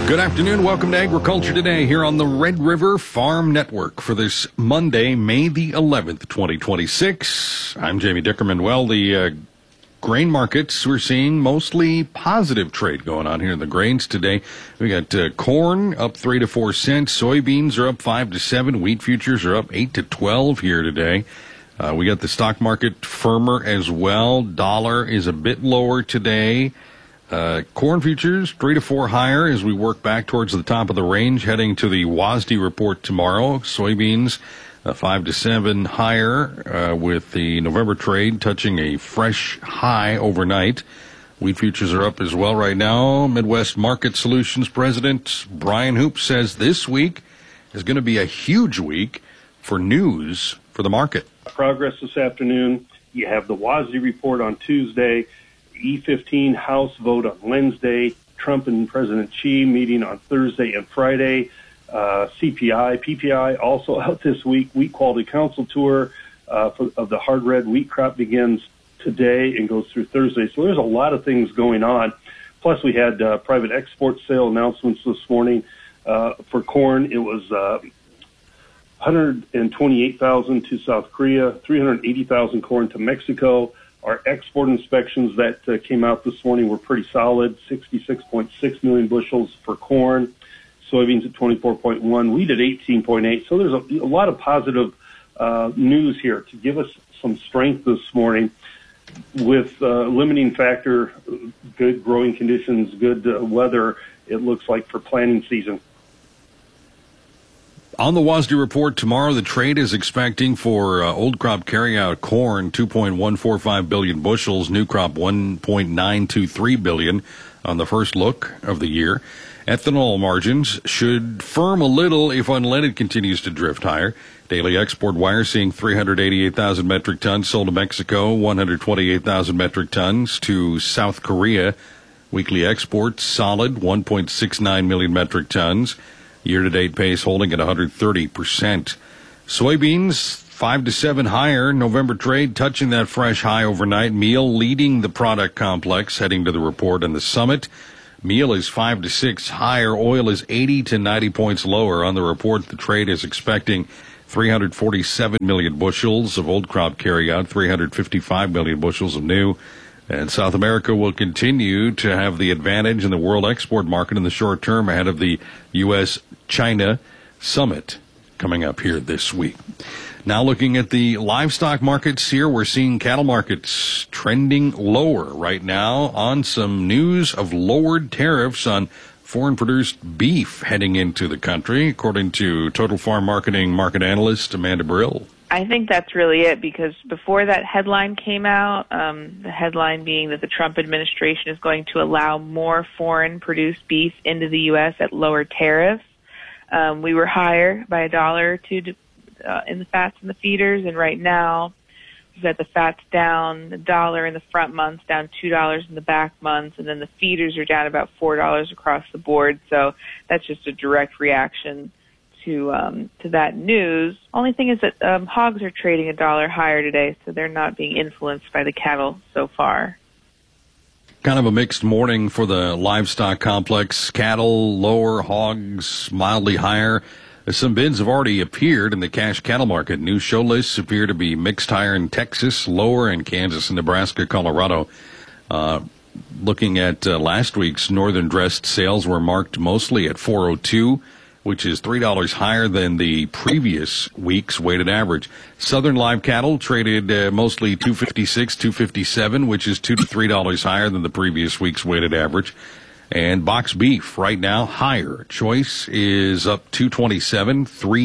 Good afternoon. Welcome to Agriculture Today here on the Red River Farm Network for this Monday, May the 11th, 2026. I'm Jamie Dickerman. Well, the grain markets, we're seeing mostly positive trade going on here in the grains today. We got corn up 3 to 4 cents. Soybeans are up 5 to 7. Wheat futures are up 8 to 12 here today. We got the stock market firmer as well. Dollar is a bit lower today. Corn futures 3 to 4 higher as we work back towards the top of the range, heading to the WASDE report tomorrow. Soybeans 5 to 7 higher, with the November trade touching a fresh high overnight. Wheat futures are up as well right now. Midwest Market Solutions President Brian Hoop says this week is going to be a huge week for news for the market. Progress this afternoon. You have the WASDE report on Tuesday. E15 House vote on Wednesday, Trump and President Xi meeting on Thursday and Friday, CPI, PPI also out this week. Wheat Quality Council tour of the hard red wheat crop begins today and goes through Thursday. So there's a lot of things going on. Plus, we had private export sale announcements this morning. For corn, it was 128,000 to South Korea, 380,000 corn to Mexico. Our export inspections that came out this morning were pretty solid, 66.6 million bushels for corn, soybeans at 24.1, wheat at 18.8. So there's a lot of positive news here to give us some strength this morning with limiting factor, good growing conditions, good weather, it looks like, for planting season. On the WASDE report tomorrow, the trade is expecting for old crop carryout corn 2.145 billion bushels, new crop 1.923 billion on the first look of the year. Ethanol margins should firm a little if unleaded continues to drift higher. Daily export wire seeing 388,000 metric tons sold to Mexico, 128,000 metric tons to South Korea. Weekly exports solid, 1.69 million metric tons. Year-to-date pace holding at 130%. Soybeans 5 to 7 higher. November trade touching that fresh high overnight. Meal leading the product complex heading to the report and the summit. Meal is 5 to 6 higher. Oil is 80 to 90 points lower. On the report, the trade is expecting 347 million bushels of old crop carryout, 355 million bushels of new. And South America will continue to have the advantage in the world export market in the short term ahead of the U.S.-China summit coming up here this week. Now looking at the livestock markets here, we're seeing cattle markets trending lower right now on some news of lowered tariffs on foreign-produced beef heading into the country, according to Total Farm Marketing market analyst Amanda Brill. I think that's really it, because before that headline came out, the headline being that the Trump administration is going to allow more foreign-produced beef into the U.S. at lower tariffs. We were higher by $1 or $2 in the fats and the feeders, and right now we've got the fats down $1 in the front months, down $2 in the back months, and then the feeders are down about $4 across the board. So that's just a direct reaction to that news. Only thing is that hogs are trading $1 higher today, so they're not being influenced by the cattle so far. Kind of a mixed morning for the livestock complex. Cattle lower, hogs mildly higher. Some bids have already appeared in the cash cattle market. New show lists appear to be mixed higher in Texas, lower in Kansas and Nebraska, Colorado. Looking at last week's northern dressed sales were marked mostly at 402. Which is $3 higher than the previous week's weighted average. Southern live cattle traded mostly 256, 257, which is $2 to $3 higher than the previous week's weighted average. And box beef right now higher. Choice is up 227,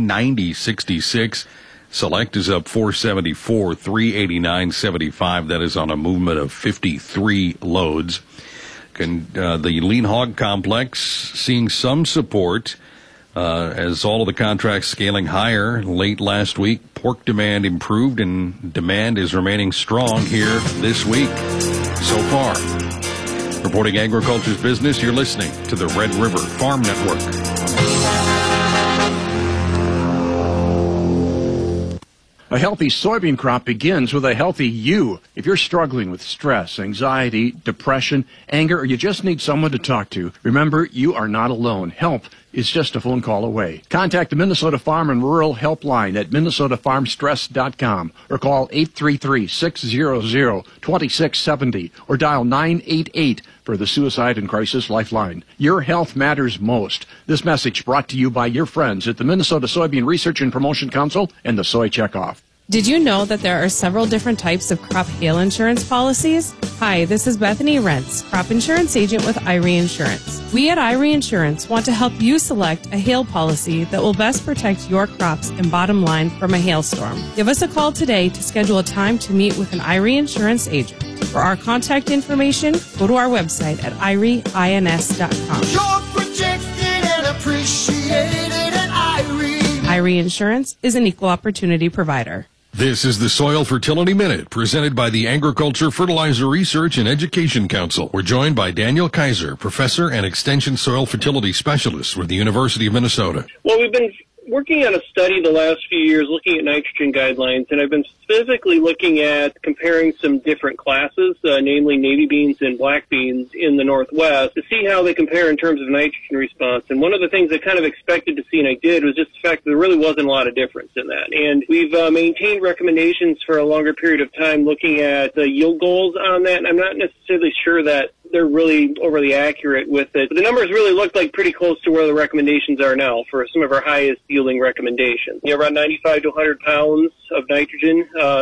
390.66. Select is up 474, 389.75. That is on a movement of 53 loads. The lean hog complex seeing some support. As all of the contracts scaling higher late last week, pork demand improved and demand is remaining strong here this week so far. Reporting agriculture's business, you're listening to the Red River Farm Network. A healthy soybean crop begins with a healthy you. If you're struggling with stress, anxiety, depression, anger, or you just need someone to talk to, remember, you are not alone. Help is just a phone call away. Contact the Minnesota Farm and Rural Helpline at minnesotafarmstress.com or call 833-600-2670 or dial 988 for the Suicide and Crisis Lifeline. Your health matters most. This message brought to you by your friends at the Minnesota Soybean Research and Promotion Council and the Soy Checkoff. Did you know that there are several different types of crop hail insurance policies? Hi, this is Bethany Rentz, crop insurance agent with Irie Insurance. We at Irie Insurance want to help you select a hail policy that will best protect your crops and bottom line from a hailstorm. Give us a call today to schedule a time to meet with an Irie Insurance agent. For our contact information, go to our website at irieins.com. You're protected and appreciated at Irie. Irie Insurance is an equal opportunity provider. This is the Soil Fertility Minute, presented by the Agriculture, Fertilizer Research and Education Council. We're joined by Daniel Kaiser, professor and extension soil fertility specialist with the University of Minnesota. Well, we've been working on a study the last few years looking at nitrogen guidelines, and I've been specifically looking at comparing some different classes, namely navy beans and black beans in the Northwest, to see how they compare in terms of nitrogen response. And one of the things I kind of expected to see, and I did, was just the fact that there really wasn't a lot of difference in that. And we've maintained recommendations for a longer period of time looking at the yield goals on that, and I'm not necessarily sure that they're really overly accurate with it. But the numbers really look like pretty close to where the recommendations are now for some of our highest yielding recommendations. Around 95 to 100 pounds of nitrogen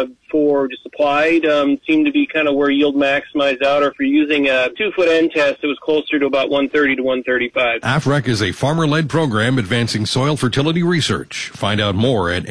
for just applied seemed to be kind of where yield maximized out. Or if you're using a 2-foot end test, it was closer to about 130 to 135. AFREC is a farmer-led program advancing soil fertility research. Find out more at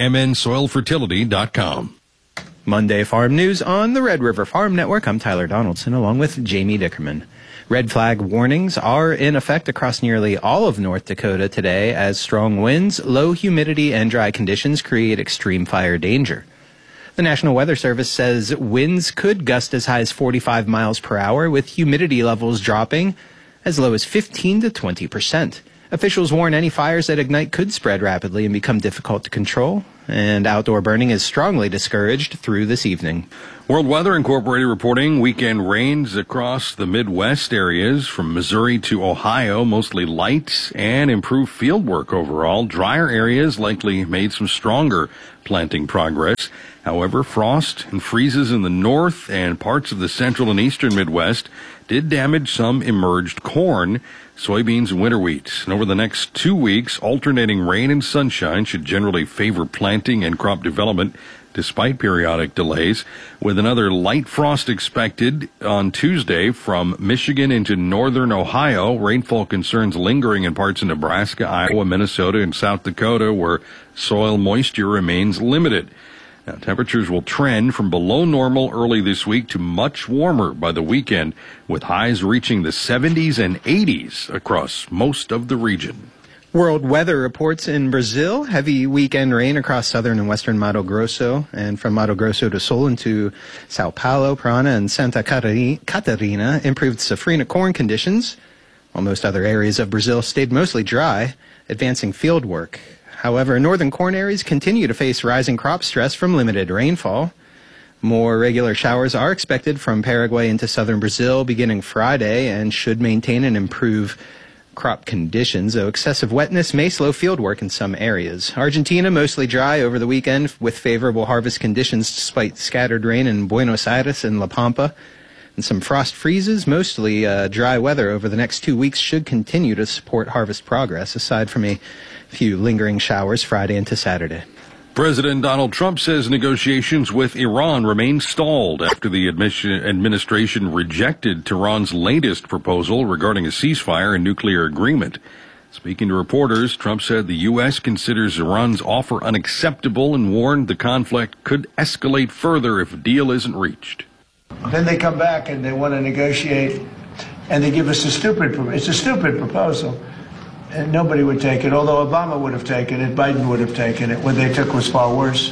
mnsoilfertility.com. Monday Farm News on the Red River Farm Network. I'm Tyler Donaldson along with Jamie Dickerman. Red flag warnings are in effect across nearly all of North Dakota today as strong winds, low humidity, and dry conditions create extreme fire danger. The National Weather Service says winds could gust as high as 45 miles per hour, with humidity levels dropping as low as 15 to 20%. Officials warn any fires that ignite could spread rapidly and become difficult to control, and outdoor burning is strongly discouraged through this evening. World Weather Incorporated reporting weekend rains across the Midwest areas from Missouri to Ohio, mostly light, and improved field work overall. Drier areas likely made some stronger planting progress. However, frost and freezes in the north and parts of the central and eastern Midwest did damage some emerged corn, soybeans, and winter wheat. And over the next 2 weeks, alternating rain and sunshine should generally favor planting and crop development, despite periodic delays, with another light frost expected on Tuesday from Michigan into northern Ohio. Rainfall concerns lingering in parts of Nebraska, Iowa, Minnesota, and South Dakota, where soil moisture remains limited. Now, temperatures will trend from below normal early this week to much warmer by the weekend, with highs reaching the 70s and 80s across most of the region. World Weather reports in Brazil heavy weekend rain across southern and western Mato Grosso, and from Mato Grosso to Sul into Sao Paulo, Parana, and Santa Catarina improved safrinha corn conditions, while most other areas of Brazil stayed mostly dry, advancing field work. However, northern corn areas continue to face rising crop stress from limited rainfall. More regular showers are expected from Paraguay into southern Brazil beginning Friday and should maintain and improve crop conditions, though excessive wetness may slow field work in some areas. Argentina mostly dry over the weekend with favorable harvest conditions despite scattered rain in Buenos Aires and La Pampa. And some frost freezes, mostly dry weather over the next 2 weeks should continue to support harvest progress, aside from a few lingering showers Friday into Saturday. President Donald Trump says negotiations with Iran remain stalled after the administration rejected Tehran's latest proposal regarding a ceasefire and nuclear agreement. Speaking to reporters, Trump said the U.S. considers Iran's offer unacceptable and warned the conflict could escalate further if a deal isn't reached. Then they come back and they want to negotiate, and they give us it's a stupid proposal. And nobody would take it, although Obama would have taken it, Biden would have taken it. What they took was far worse.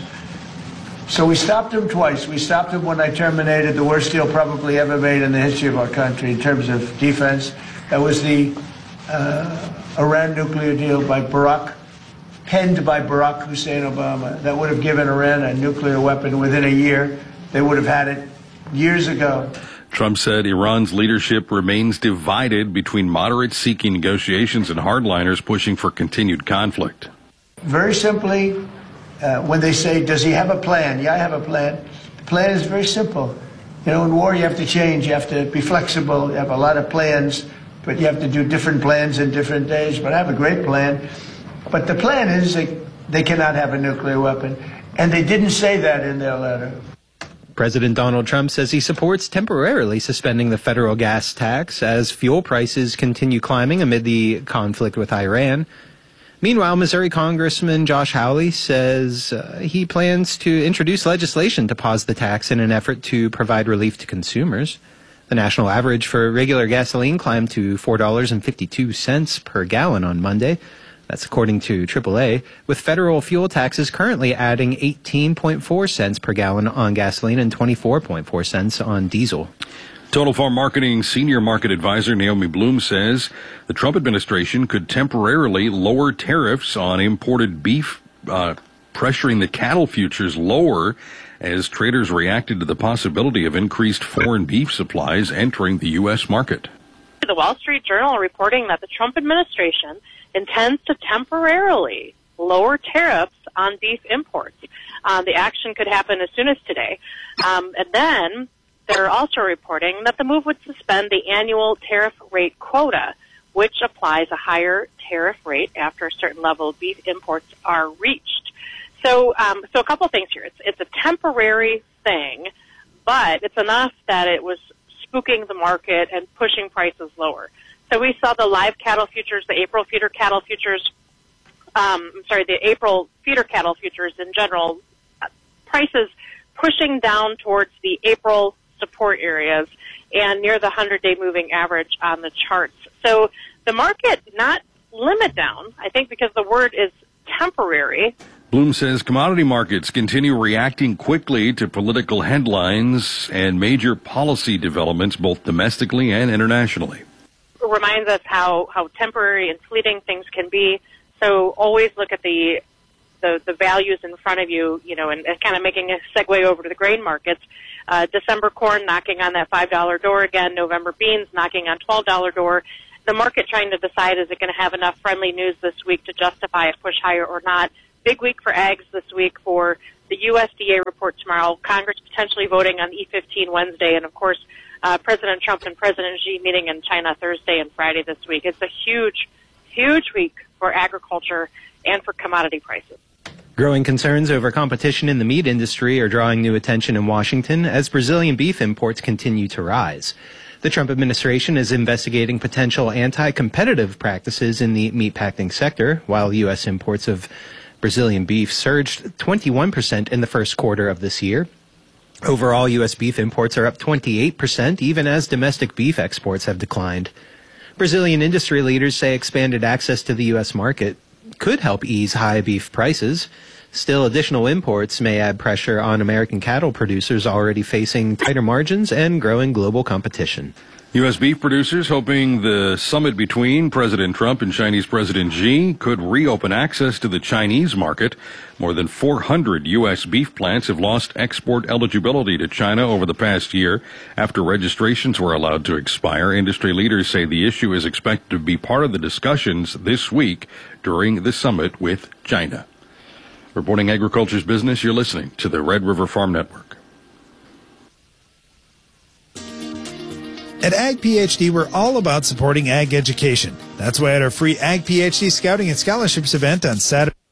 So we stopped them twice. We stopped them when I terminated the worst deal probably ever made in the history of our country in terms of defense. That was the Iran nuclear deal by Barack penned by Barack Hussein Obama that would have given Iran a nuclear weapon within a year. They would have had it years ago. Trump said Iran's leadership remains divided between moderates seeking negotiations and hardliners pushing for continued conflict. Very simply, when they say, does he have a plan? Yeah, I have a plan. The plan is very simple. You know, in war, you have to change. You have to be flexible. You have a lot of plans, but you have to do different plans in different days. But I have a great plan. But the plan is they cannot have a nuclear weapon. And they didn't say that in their letter. President Donald Trump says he supports temporarily suspending the federal gas tax as fuel prices continue climbing amid the conflict with Iran. Meanwhile, Missouri Congressman Josh Hawley says he plans to introduce legislation to pause the tax in an effort to provide relief to consumers. The national average for regular gasoline climbed to $4.52 per gallon on Monday. That's according to AAA, with federal fuel taxes currently adding 18.4 cents per gallon on gasoline and 24.4 cents on diesel. Total Farm Marketing Senior Market Advisor Naomi Bloom says the Trump administration could temporarily lower tariffs on imported beef, pressuring the cattle futures lower as traders reacted to the possibility of increased foreign beef supplies entering the U.S. market. The Wall Street Journal reporting that the Trump administration intends to temporarily lower tariffs on beef imports. The action could happen as soon as today. And then they're also reporting that the move would suspend the annual tariff rate quota, which applies a higher tariff rate after a certain level of beef imports are reached. So a couple of things here. It's a temporary thing, but it's enough that it was spooking the market and pushing prices lower. So we saw the live cattle futures, the April feeder cattle futures, the April feeder cattle futures in general, prices pushing down towards the April support areas and near the 100-day moving average on the charts. So the market not limit down, I think, because the word is temporary. Bloom says commodity markets continue reacting quickly to political headlines and major policy developments, both domestically and internationally. It reminds us how temporary and fleeting things can be. So always look at the values in front of you, and kind of making a segue over to the grain markets. December corn knocking on that $5 door again. November beans knocking on $12 door. The market trying to decide, is it going to have enough friendly news this week to justify a push higher or not? Big week for ags this week for the USDA report tomorrow. Congress potentially voting on E15 Wednesday, and of course, President Trump and President Xi meeting in China Thursday and Friday this week. It's a huge, huge week for agriculture and for commodity prices. Growing concerns over competition in the meat industry are drawing new attention in Washington as Brazilian beef imports continue to rise. The Trump administration is investigating potential anti-competitive practices in the meatpacking sector, while U.S. imports of Brazilian beef surged 21% in the first quarter of this year. Overall, U.S. beef imports are up 28%, even as domestic beef exports have declined. Brazilian industry leaders say expanded access to the U.S. market could help ease high beef prices. Still, additional imports may add pressure on American cattle producers already facing tighter margins and growing global competition. U.S. beef producers hoping the summit between President Trump and Chinese President Xi could reopen access to the Chinese market. More than 400 U.S. beef plants have lost export eligibility to China over the past year after registrations were allowed to expire. Industry leaders say the issue is expected to be part of the discussions this week during the summit with China. Reporting Agriculture's Business, you're listening to the Red River Farm Network. At Ag PhD, we're all about supporting ag education. That's why at our free Ag PhD Scouting and Scholarships event on Saturday,